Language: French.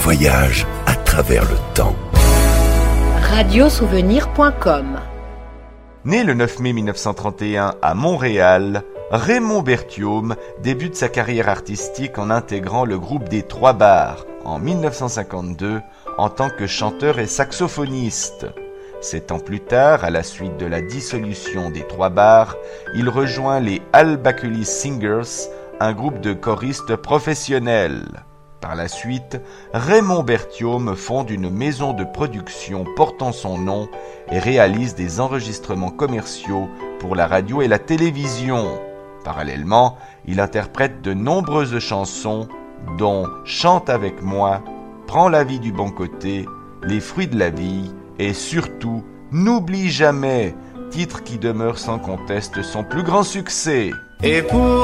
voyage à travers le temps. Radiosouvenir.com. Né le 9 mai 1931 à Montréal, Raymond Berthiaume débute sa carrière artistique en intégrant le groupe des Trois Bars en 1952 en tant que chanteur et saxophoniste. 7 ans plus tard, à la suite de la dissolution des Trois Bars, il rejoint les Al Baculis Singers, un groupe de choristes professionnels. Par la suite, Raymond Berthiaume fonde une maison de production portant son nom et réalise des enregistrements commerciaux pour la radio et la télévision. Parallèlement, il interprète de nombreuses chansons, dont Chante avec moi, Prends la vie du bon côté, Les fruits de la vie et surtout N'oublie jamais, titre qui demeure sans conteste son plus grand succès. Et pour